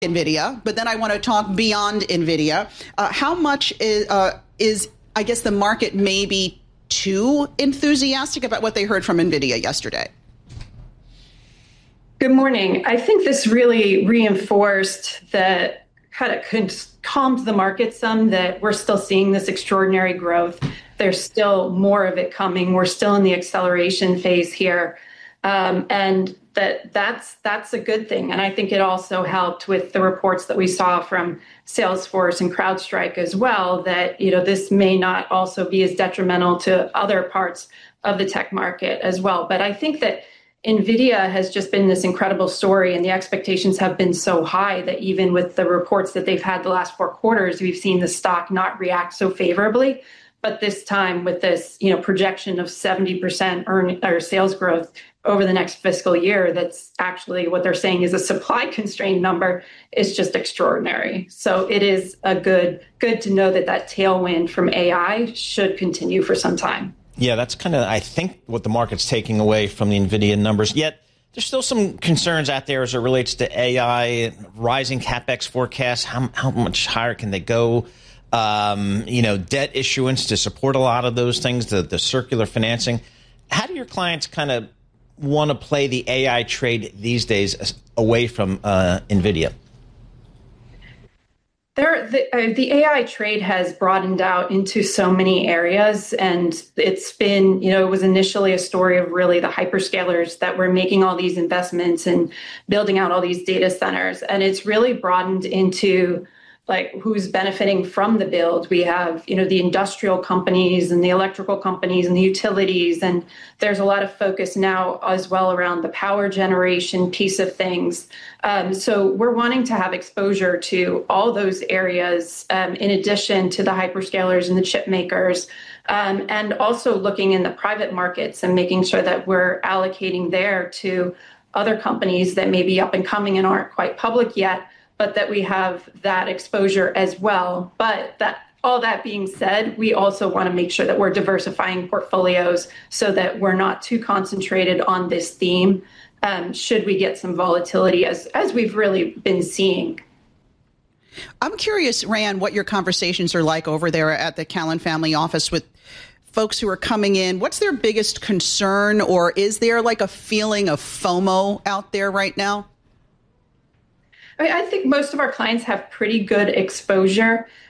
NVIDIA, but then I want to talk beyond NVIDIA. How much is, I guess, the market maybe too enthusiastic about what they heard from NVIDIA yesterday? Good morning. I think this really reinforced that, kind of calmed the market some, that we're still seeing this extraordinary growth. There's still more of it coming. We're still in the acceleration phase here. And that's a good thing. And I think it also helped with the reports that we saw from Salesforce and CrowdStrike as well, that this may not also be as detrimental to other parts of the tech market as well. But I think that NVIDIA has just been this incredible story, and the expectations have been so high that even with the reports that they've had the last 4 quarters, we've seen the stock not react so favorably. But this time with this, projection of 70% sales growth over the next fiscal year, that's actually what they're saying is a supply constrained number, is just extraordinary. So it is a good to know that tailwind from AI should continue for some time. Yeah, that's kind of, I think, what the market's taking away from the NVIDIA numbers. Yet there's still some concerns out there as it relates to AI, rising CapEx forecasts. How much higher can they go? Debt issuance to support a lot of those things, the circular financing. How do your clients kind of want to play the AI trade these days away from NVIDIA? The AI trade has broadened out into so many areas, and it's been, it was initially a story of really the hyperscalers that were making all these investments and building out all these data centers. And it's really broadened into who's benefiting from the build. We have, the industrial companies and the electrical companies and the utilities. And there's a lot of focus now as well around the power generation piece of things. So we're wanting to have exposure to all those areas, in addition to the hyperscalers and the chip makers, and also looking in the private markets and making sure that we're allocating there to other companies that may be up and coming and aren't quite public yet, but that we have that exposure as well. But all that being said, we also want to make sure that we're diversifying portfolios so that we're not too concentrated on this theme, should we get some volatility as we've really been seeing. I'm curious, Rand, what your conversations are like over there at the Callen family office with folks who are coming in. What's their biggest concern, or is there a feeling of FOMO out there right now? I think most of our clients have pretty good exposure.